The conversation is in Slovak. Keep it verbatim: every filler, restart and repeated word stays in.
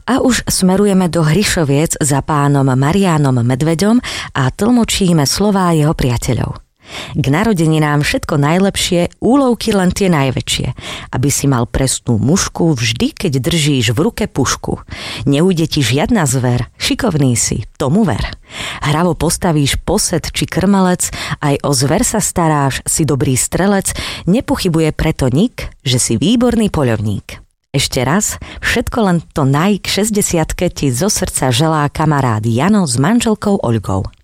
A už smerujeme do Hrišoviec za pánom Mariánom Medveďom a tlmočíme slová jeho priateľov. K narodeninám všetko najlepšie, úlovky len tie najväčšie, aby si mal presnú mušku vždy, keď držíš v ruke pušku. Neujde ti žiadna zver, šikovný si, tomu ver. Hravo postavíš posed či krmelec, aj o zver sa staráš, si dobrý strelec, nepochybuje preto nik, že si výborný poľovník. Ešte raz, všetko len to naj k šesťdesiatke ti zo srdca želá kamarád Jano s manželkou Oľgou.